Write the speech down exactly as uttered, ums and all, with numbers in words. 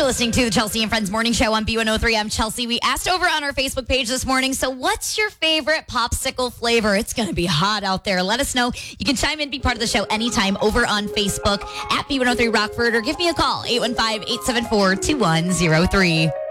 You're listening to the Chelsea and Friends Morning Show on B one oh three. I'm Chelsea. We asked over on our Facebook page this morning, so what's your favorite popsicle flavor? It's going to be hot out there. Let us know. You can chime in, be part of the show anytime over on Facebook at B one oh three Rockford, or give me a call, eight one five, eight seven four, two one zero three.